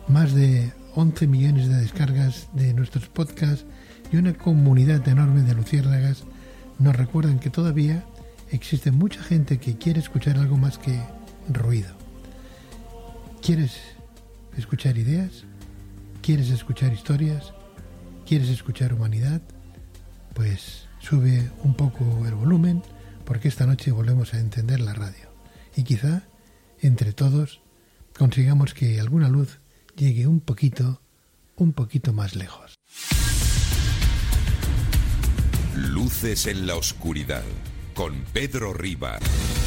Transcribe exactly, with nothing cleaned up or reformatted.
más de once millones de descargas de nuestros podcasts y una comunidad enorme de luciérnagas nos recuerdan que todavía existe mucha gente que quiere escuchar algo más que ruido. ¿Quieres escuchar ideas? ¿Quieres escuchar historias? ¿Quieres escuchar humanidad? Pues sube un poco el volumen, porque esta noche volvemos a encender la radio. Y quizá, entre todos, consigamos que alguna luz llegue un poquito, un poquito más lejos. Luces en la oscuridad, con Pedro Riba.